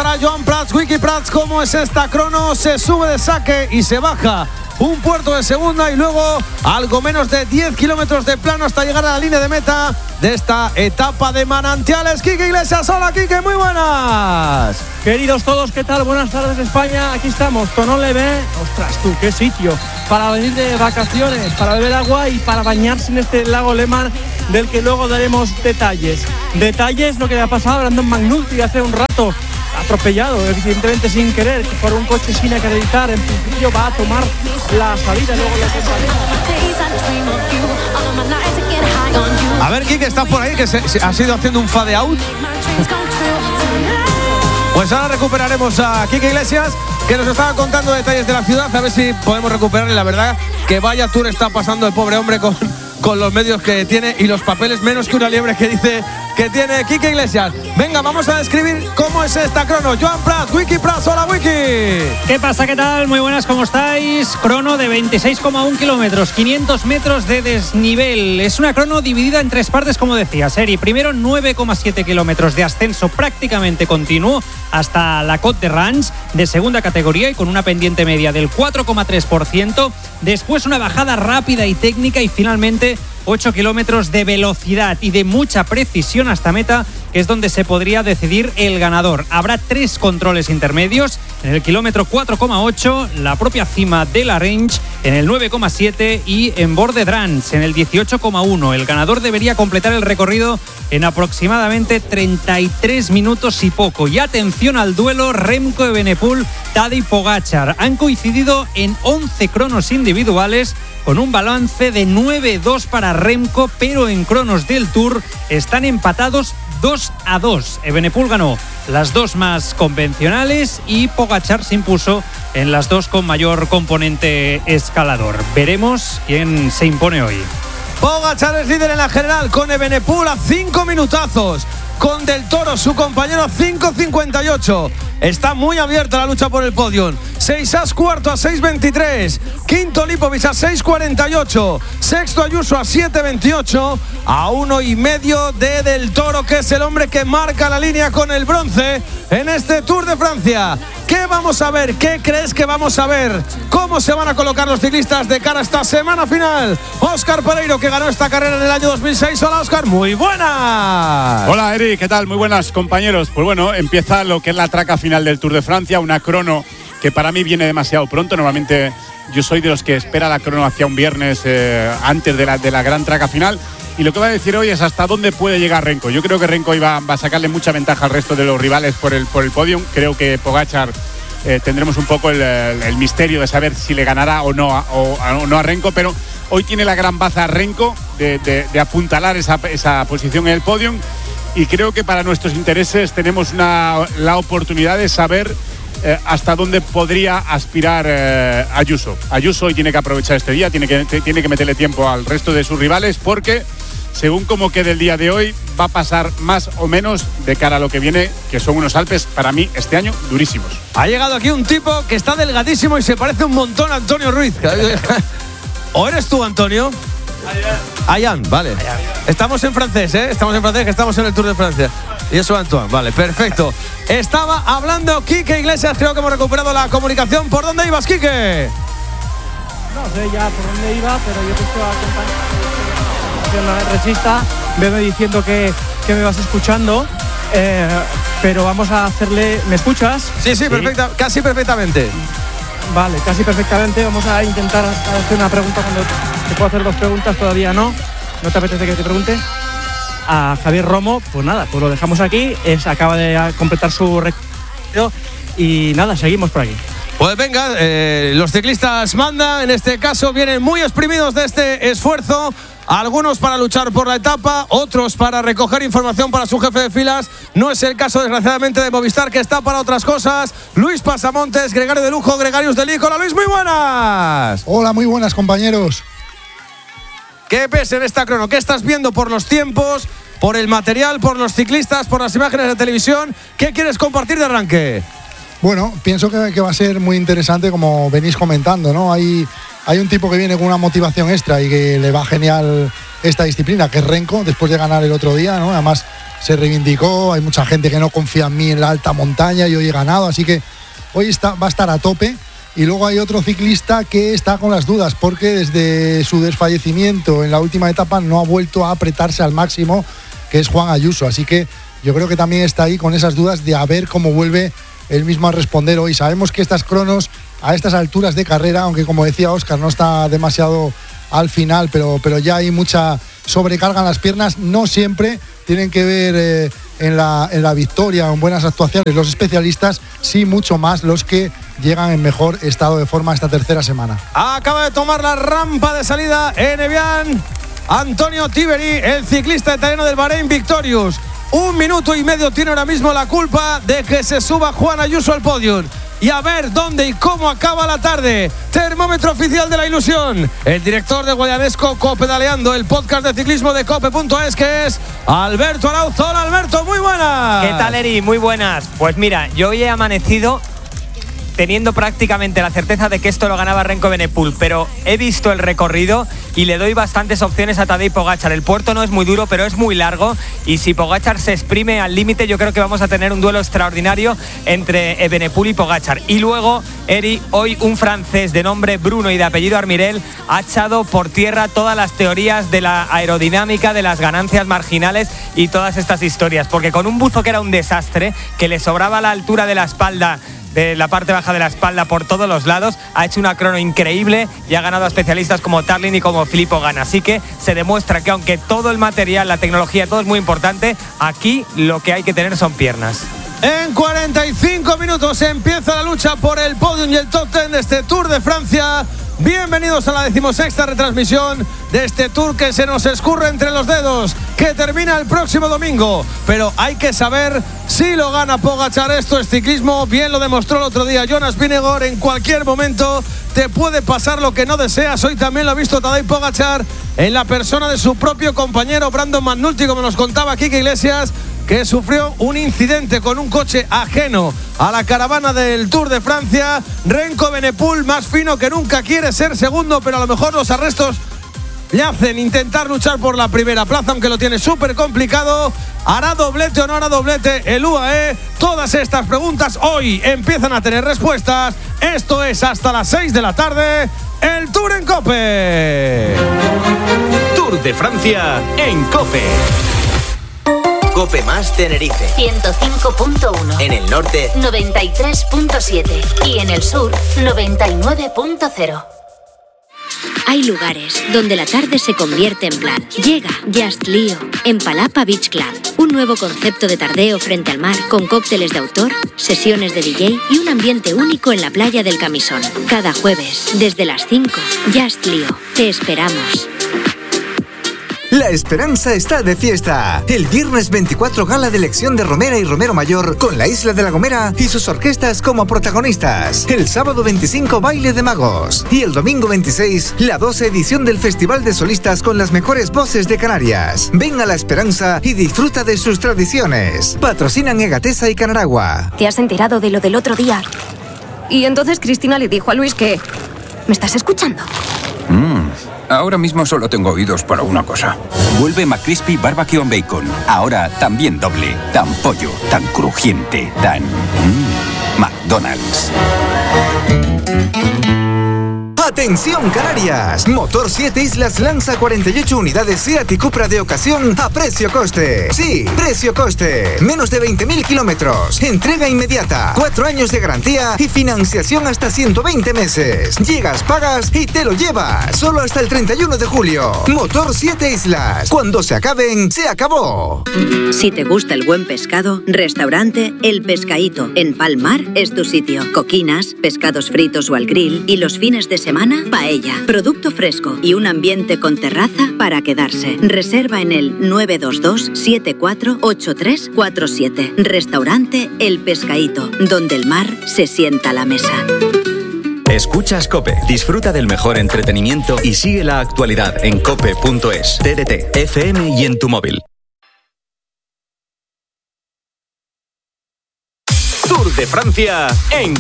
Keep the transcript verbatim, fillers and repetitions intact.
para Joan Prats, Wiki Prats. ¿Cómo es esta crono? Se sube de saque y se baja un puerto de segunda y luego algo menos de diez kilómetros de plano hasta llegar a la línea de meta de esta etapa de Manantiales. Quique Iglesias, hola Quique, muy buenas. Queridos todos, ¿qué tal? Buenas tardes España, aquí estamos, Tonoleve. Ostras tú, qué sitio para venir de vacaciones, para beber agua y para bañarse en este lago Lehmann, del que luego daremos detalles. Detalles lo que le ha pasado a Brandon McNulty hace un rato, atropellado, evidentemente sin querer, por un coche sin acreditar. En principio va a tomar la salida, luego lo A ver, Quique, ¿estás por ahí? Que se, se ha ido haciendo un fade out. Pues ahora recuperaremos a Quique Iglesias, que nos estaba contando detalles de la ciudad. A ver si podemos recuperarle. La verdad que vaya tour está pasando el pobre hombre con, con los medios que tiene y los papeles menos que una liebre que dice que tiene Quique Iglesias. Venga, vamos a describir cómo es esta crono. Joan Prats, Wiki Prats, hola Wiki. ¿Qué pasa? ¿Qué tal? Muy buenas, ¿cómo estáis? Crono de veintiséis coma uno kilómetros, quinientos metros de desnivel. Es una crono dividida en tres partes, como decía Seri. Primero, nueve coma siete kilómetros de ascenso prácticamente continuo hasta la Côte de Ranch, de segunda categoría y con una pendiente media del cuatro coma tres por ciento. Después una bajada rápida y técnica y finalmente ocho kilómetros de velocidad y de mucha precisión hasta meta, que es donde se podría decidir el ganador. Habrá tres controles intermedios, en el kilómetro cuatro coma ocho, la propia cima de la Range en el nueve coma siete y en Borde Drans en el dieciocho coma uno. El ganador debería completar el recorrido en aproximadamente treinta y tres minutos y poco. Y atención al duelo Remco Evenepoel, Tadej Pogačar. Han coincidido en once cronos individuales, con un balance de nueve dos para Remco, pero en cronos del Tour están empatados dos a dos. Evenepoel ganó las dos más convencionales y Pogačar se impuso en las dos con mayor componente escalador. Veremos quién se impone hoy. Pogačar es líder en la general con Evenepoel a cinco minutazos. Con Del Toro, su compañero, cinco cincuenta y ocho. Está muy abierta la lucha por el podio. seis as cuarto a seis veintitrés. Quinto Lipovic a seis cuarenta y ocho. Sexto Ayuso a siete veintiocho. A uno y medio de Del Toro, que es el hombre que marca la línea con el bronce en este Tour de Francia. ¿Qué vamos a ver? ¿Qué crees que vamos a ver? ¿Cómo se van a colocar los ciclistas de cara a esta semana final? Óscar Pereiro, que ganó esta carrera en el año dos mil seis. Hola, Óscar, muy buenas. Hola, Eric, ¿qué tal? Muy buenas, compañeros. Pues bueno, empieza lo que es la traca final del Tour de Francia, una crono que para mí viene demasiado pronto. Normalmente yo soy de los que espera la crono hacia un viernes eh, antes de la, de la gran traca final. Y lo que va a decir hoy es hasta dónde puede llegar Remco. Yo creo que Remco iba, va a sacarle mucha ventaja al resto de los rivales por el, por el podium. Creo que Pogačar eh, tendremos un poco el, el, el misterio de saber si le ganará o no a, o, o no a Remco, pero hoy tiene la gran baza Remco de, de, de apuntalar esa, esa posición en el podium. Y creo que para nuestros intereses tenemos una, la oportunidad de saber eh, hasta dónde podría aspirar eh, Ayuso. Ayuso hoy tiene que aprovechar este día, tiene que, tiene que meterle tiempo al resto de sus rivales, porque según como quede el día de hoy, va a pasar más o menos de cara a lo que viene, que son unos Alpes, para mí, este año, durísimos. Ha llegado aquí un tipo que está delgadísimo y se parece un montón a Antonio Ruiz. ¿O eres tú, Antonio? Ayan, vale. Ayan. Estamos en francés, ¿eh? Estamos en francés, que estamos en el Tour de Francia. Y eso, Antoine, vale, perfecto. Estaba hablando Quique Iglesias, creo que hemos recuperado la comunicación. ¿Por dónde ibas, Quique? No sé ya por dónde iba, pero yo te estoy acompañando la resista. Veme diciendo que, que me vas escuchando, eh, pero vamos a hacerle... ¿Me escuchas? Sí, sí, sí. Perfecta, casi perfectamente. Vale, casi perfectamente. Vamos a intentar hacer una pregunta cuando te puedo hacer dos preguntas, todavía no. ¿No te apetece que te pregunte? A Javier Romo, pues nada, pues lo dejamos aquí. Es, acaba de completar su recorrido y nada, seguimos por aquí. Pues venga, eh, los ciclistas mandan, en este caso vienen muy exprimidos de este esfuerzo. Algunos para luchar por la etapa, otros para recoger información para su jefe de filas. No es el caso, desgraciadamente, de Movistar, que está para otras cosas. Luis Pasamontes, gregario de lujo, Gregarius de Lic. Hola, Luis, muy buenas. Hola, muy buenas, compañeros. ¿Qué ves en esta crono? ¿Qué estás viendo por los tiempos, por el material, por los ciclistas, por las imágenes de televisión? ¿Qué quieres compartir de arranque? Bueno, pienso que, que va a ser muy interesante, como venís comentando, ¿no? Hay, hay un tipo que viene con una motivación extra y que le va genial esta disciplina, que es Renko, después de ganar el otro día, ¿no? Además se reivindicó, hay mucha gente que no confía en mí en la alta montaña y hoy he ganado, así que hoy está, va a estar a tope. Y luego hay otro ciclista que está con las dudas porque desde su desfallecimiento en la última etapa no ha vuelto a apretarse al máximo, que es Juan Ayuso, así que yo creo que también está ahí con esas dudas de a ver cómo vuelve él mismo a responder hoy. Sabemos que estas cronos a estas alturas de carrera, aunque como decía Óscar no está demasiado al final, pero, pero ya hay mucha sobrecarga en las piernas, no siempre tienen que ver eh, en, la, en la victoria o en buenas actuaciones los especialistas, sí mucho más los que llegan en mejor estado de forma esta tercera semana. Acaba de tomar la rampa de salida en Evian Antonio Tiberi, el ciclista italiano del Bahrein Victorious. Un minuto y medio tiene ahora mismo la culpa de que se suba Juan Ayuso al podio. Y a ver dónde y cómo acaba la tarde. Termómetro oficial de la ilusión. El director de Guayanesco Copedaleando, el podcast de ciclismo de cope punto es, que es Alberto Arauzo. Hola, Alberto, muy buenas. ¿Qué tal, Eri? Muy buenas. Pues mira, yo hoy he amanecido teniendo prácticamente la certeza de que esto lo ganaba Renko Evenepoel, pero he visto el recorrido y le doy bastantes opciones a Tadej Pogačar. El puerto no es muy duro, pero es muy largo, y si Pogačar se exprime al límite, yo creo que vamos a tener un duelo extraordinario entre Evenepoel y Pogačar. Y luego, Eri, hoy un francés de nombre Bruno y de apellido Armirel ha echado por tierra todas las teorías de la aerodinámica, de las ganancias marginales y todas estas historias, porque con un buzo que era un desastre, que le sobraba la altura de la espalda, de la parte baja de la espalda por todos los lados, ha hecho una crono increíble y ha ganado a especialistas como Tarlin y como Filippo Ganna. Así que se demuestra que aunque todo el material, la tecnología, todo es muy importante, aquí lo que hay que tener son piernas. En cuarenta y cinco minutos empieza la lucha por el podium y el top ten de este Tour de Francia. Bienvenidos a la decimosexta retransmisión de este Tour que se nos escurre entre los dedos, que termina el próximo domingo. Pero hay que saber si lo gana Pogačar. Esto es ciclismo, bien lo demostró el otro día Jonas Vingegaard. En cualquier momento te puede pasar lo que no deseas. Hoy también lo ha visto Tadej Pogačar en la persona de su propio compañero Brandon McNulty, como nos contaba Quique Iglesias, que sufrió un incidente con un coche ajeno a la caravana del Tour de Francia. Renko Evenepoel, más fino que nunca, quiere ser segundo, pero a lo mejor los arrestos le hacen intentar luchar por la primera plaza, aunque lo tiene súper complicado. ¿Hará doblete o no hará doblete el U A E? Todas estas preguntas hoy empiezan a tener respuestas. Esto es hasta las seis de la tarde, el Tour en COPE. Tour de Francia en COPE. COPE más Tenerife ciento cinco punto uno, en el norte noventa y tres punto siete y en el sur noventa y nueve punto cero. Hay lugares donde la tarde se convierte en plan. Llega Just Lío en Palapa Beach Club. Un nuevo concepto de tardeo frente al mar con cócteles de autor, sesiones de D J y un ambiente único en la playa del Camisón. Cada jueves, desde las cinco, Just Lío. Te esperamos. La esperanza está de fiesta. El viernes veinticuatro, gala de elección de Romera y Romero Mayor con la Isla de la Gomera y sus orquestas como protagonistas. El sábado veinticinco, baile de magos. Y el domingo veintiséis, la doce edición del Festival de Solistas con las mejores voces de Canarias. Ven a La Esperanza y disfruta de sus tradiciones. Patrocinan Egatesa y Canaragua. ¿Te has enterado de lo del otro día? Y entonces Cristina le dijo a Luis que... ¿Me estás escuchando? Mmm... Ahora mismo solo tengo oídos para una cosa. Vuelve McCrispy Barbecue and Bacon. Ahora también doble. Tan pollo, tan crujiente, tan... Mm, McDonald's. ¡Atención, Canarias! Motor siete Islas lanza cuarenta y ocho unidades Seat y Cupra de ocasión a precio-coste. Sí, precio-coste. Menos de veinte mil kilómetros. Entrega inmediata. Cuatro años de garantía y financiación hasta ciento veinte meses. Llegas, pagas y te lo llevas. Solo hasta el treinta y uno de julio. Motor siete Islas. Cuando se acaben, se acabó. Si te gusta el buen pescado, restaurante El Pescaíto en Palmar es tu sitio. Coquinas, pescados fritos o al grill y los fines de semana paella, producto fresco y un ambiente con terraza para quedarse. Reserva en el nueve dos dos, siete cuatro ocho tres cuatro siete. Restaurante El Pescaíto, donde el mar se sienta a la mesa. Escuchas COPE. Disfruta del mejor entretenimiento y sigue la actualidad en cope punto es, T D T, F M y en tu móvil. Tour de Francia en